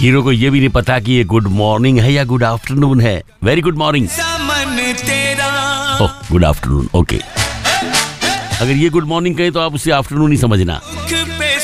Hero को ये भी नहीं पता कि ये गुड मॉर्निंग है या गुड आफ्टरनून है। Very good morning, oh good afternoon, okay. अगर ये गुड मॉर्निंग कहे तो आप उसे आफ्टरनून ही समझना।